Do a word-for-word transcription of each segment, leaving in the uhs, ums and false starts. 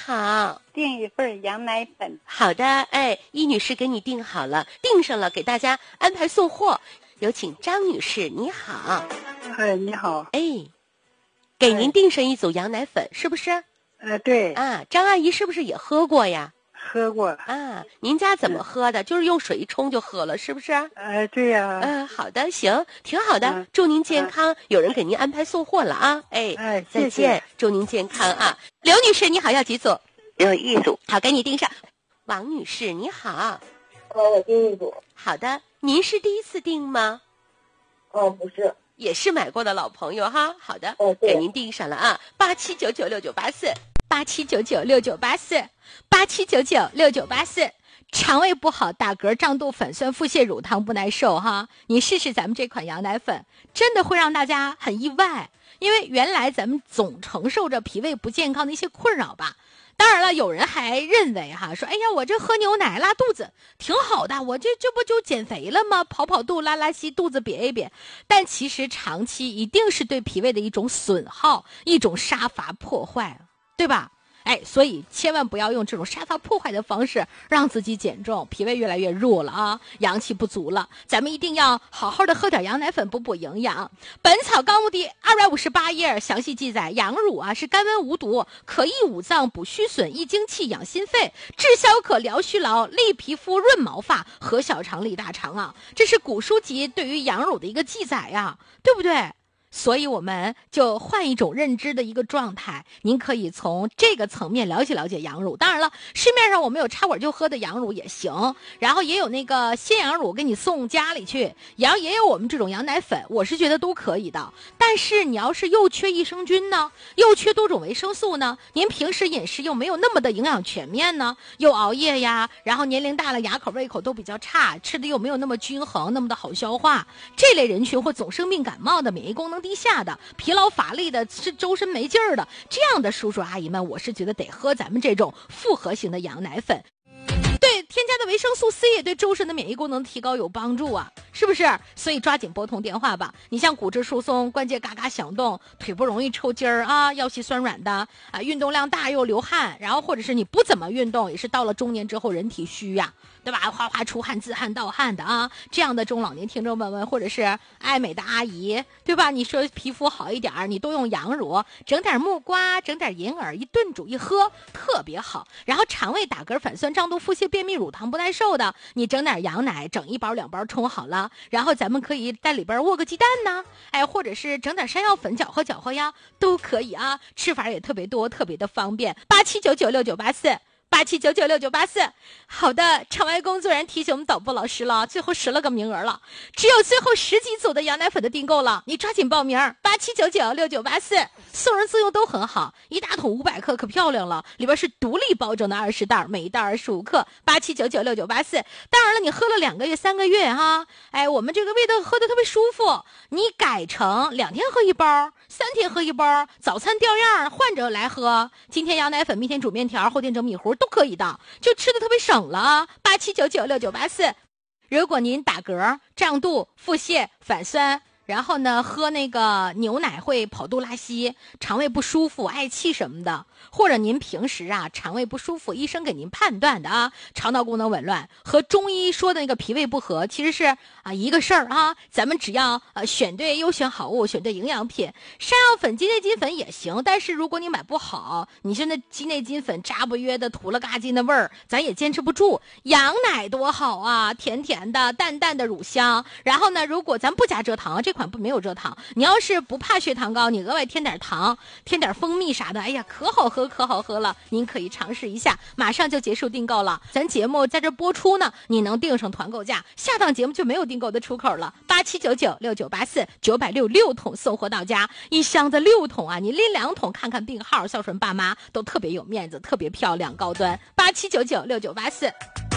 好， 订一份羊奶粉。 好的，哎，易女士给你订好了，订上了，给大家安排送货。有请张女士，你好。 哎，你好。 哎，给您订上一组羊奶粉，是不是？ 呃，对。 啊，张阿姨是不是也喝过呀？ 喝过。 啊，您家怎么喝的？嗯、就是用水一冲就喝了，是不是？ 呃，对呀、啊。 嗯、呃，好的，行，挺好的，嗯、祝您健康。嗯、有人给您安排送货了啊！哎， 哎， 再见， 谢谢， 祝您健康啊！刘女士，你好，要几组？ 有一组。 好，给你订上。王女士，你好。 哦，我订一组。 好的，您是第一次订吗？ 哦，不是。 也是买过的老朋友哈。好的， 哦， 给您订上了啊，八七九九六九八四。八七九九六九八四，八七九九六九八四。肠胃不好、打嗝、胀肚、粉酸、腹泻、乳糖不耐受哈，你试试咱们这款羊奶粉，真的会让大家很意外。因为原来咱们总承受着脾胃不健康的一些困扰吧。当然了，有人还认为哈，说哎呀，我这喝牛奶拉肚子挺好的，我这这不就减肥了吗？跑跑肚、拉拉稀，肚子瘪一瘪。但其实长期一定是对脾胃的一种损耗，一种杀伐破坏，对吧？哎，所以千万不要用这种杀伐破坏的方式让自己减重，脾胃越来越弱了啊，阳气不足了。咱们一定要好好的喝点羊奶粉，补补营养。本草纲目第二百五十八页详细记载，羊乳啊是甘温无毒，可益五脏，补虚损，益精气，养心肺，治消渴，疗虚劳，利皮肤，润毛发，和小肠，利大肠啊。这是古书籍对于羊乳的一个记载呀、啊，对不对？所以我们就换一种认知的一个状态，您可以从这个层面了解了解羊乳。当然了，市面上我们有插管就喝的羊乳也行，然后也有那个鲜羊乳给你送家里去，然后也有我们这种羊奶粉，我是觉得都可以的。但是你要是又缺益生菌呢，又缺多种维生素呢，您平时饮食又没有那么的营养全面呢，又熬夜呀，然后年龄大了牙口胃口都比较差，吃的又没有那么均衡，那么的好消化，这类人群或总生病感冒的，免疫功能低下的，疲劳乏力的，是周身没劲儿的，这样的叔叔阿姨们，我是觉得得喝咱们这种复合型的羊奶粉。对，添加的维生素 C 也对周身的免疫功能提高有帮助啊，是不是？所以抓紧拨通电话吧。你像骨质疏松、关节嘎嘎响动、腿不容易抽筋儿啊、腰膝酸软的啊、运动量大又流汗，然后或者是你不怎么运动，也是到了中年之后人体虚呀、啊，对吧？哗哗出汗、自汗、盗汗的啊，这样的中老年听众们们，或者是爱美的阿姨，对吧？你说皮肤好一点，你多用羊乳，整点木瓜，整点银耳，一炖煮一喝，特别好。然后肠胃打嗝、反酸、胀肚、腹泻、便秘、乳糖不耐受的，你整点羊奶，整一包两包冲好了，然后咱们可以在里边卧个鸡蛋呢，哎，或者是整点山药粉搅和搅和呀，都可以啊。吃法也特别多，特别的方便。八七九九六九八四。八七九九六九八四，好的，场外工作人员提醒我们导播老师了，最后十了个名额了，只有最后十几组的羊奶粉的订购了，你抓紧报名。八七九九六九八四，送人自用都很好，一大桶五百克可漂亮了，里边是独立包装的二十袋，每一袋二十五克。八七九九六九八四，当然了，你喝了两个月、三个月哈，哎，我们这个味道喝的特别舒服，你改成两天喝一包，三天喝一包，早餐掉样换着来喝，今天羊奶粉，明天煮面条，后天整米糊。都可以的，就吃的特别省了。八七九九六九八四，如果您打嗝、胀肚、腹泻、反酸，然后呢喝那个牛奶会跑肚拉稀，肠胃不舒服、嗳气什么的，或者您平时啊肠胃不舒服，医生给您判断的啊肠道功能紊乱，和中医说的那个脾胃不和其实是啊一个事儿啊。咱们只要呃选对优选好物，选对营养品，山药粉、鸡内金粉也行。但是如果你买不好，你说那鸡内金粉渣不约的、土了嘎叽的味儿，咱也坚持不住。羊奶多好啊，甜甜的、淡淡的乳香。然后呢，如果咱不加蔗糖，这款不没有蔗糖，你要是不怕血糖高，你额外添点糖，添点蜂蜜啥的，哎呀，可好喝可好喝了，您可以尝试一下。马上就结束订购了，咱节目在这播出呢，你能订上团购价，下档节目就没有订购的出口了。八七九九六九八四，九百六六桶送货到家，一箱子六桶啊，你拎两桶看看病号，孝顺爸妈都特别有面子，特别漂亮高端。八七九九六九八四。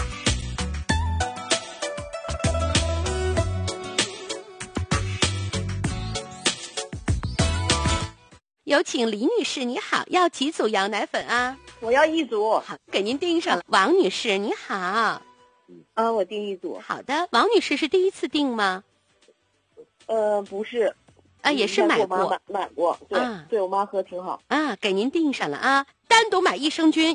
有请李女士，你好，要几组羊奶粉啊？ 我要一组。 好，给您订上了。王女士，你好。 啊，我订一组。 好的，王女士是第一次订吗？ 呃，不是。 啊，也是买过。 买买过，对、 啊、 对，我妈喝挺好。 啊，给您订上了啊。单独买益生菌